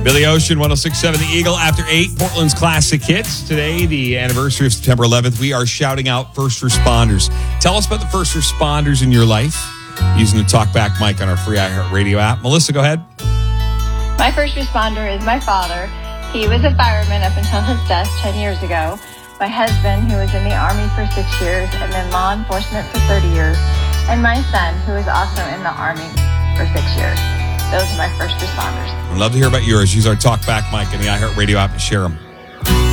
Billy Ocean, 106.7 The Eagle after 8, Portland's classic hits. Today, the anniversary of September 11th, we are shouting out first responders. Tell us about the first responders in your life using the Talkback mic on our free iHeartRadio app. Melissa, go ahead. My first responder is my father. He was a fireman up until his death 10 years ago. My husband, who was in the Army for 6 years and then law enforcement for 30 years. And my son, who is also in the Army for 6 years. Those are my first responders. I'd love to hear about yours. Use our Talkback mic in the iHeartRadio app and share them.